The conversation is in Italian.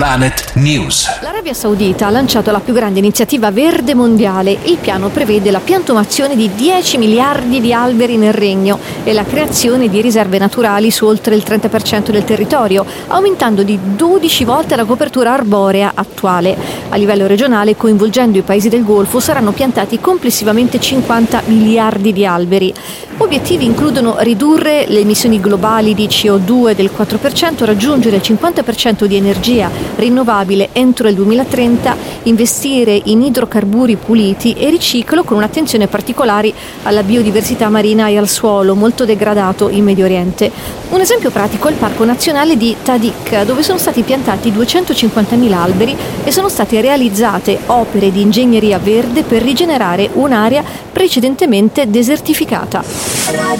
Planet News. L'Arabia Saudita ha lanciato la più grande iniziativa verde mondiale. Il piano prevede la piantumazione di 10 miliardi di alberi nel regno e la creazione di riserve naturali su oltre il 30% del territorio, aumentando di 12 volte la copertura arborea attuale. A livello regionale, coinvolgendo i paesi del Golfo, saranno piantati complessivamente 50 miliardi di alberi. Obiettivi includono ridurre le emissioni globali di CO2 del 4%, raggiungere il 50% di energia rinnovabile entro il 2030, investire in idrocarburi puliti e riciclo, con un'attenzione particolare alla biodiversità marina e al suolo, molto degradato in Medio Oriente. Un esempio pratico è il Parco Nazionale di Tahdig, dove sono stati piantati 250.000 alberi e sono state realizzate opere di ingegneria verde per rigenerare un'area precedentemente desertificata.